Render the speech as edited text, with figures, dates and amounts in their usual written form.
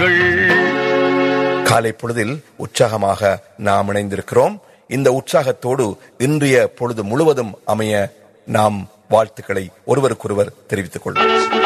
வாழ்த்துகள். காலை பொழுதில் உற்சாகமாக நாம் இணைந்திருக்கிறோம். இந்த உற்சாகத்தோடு இன்றைய பொழுது முழுவதும் அமைய நாம் வாழ்த்துக்களை ஒருவருக்கொருவர் தெரிவித்துக் கொள்வோம்.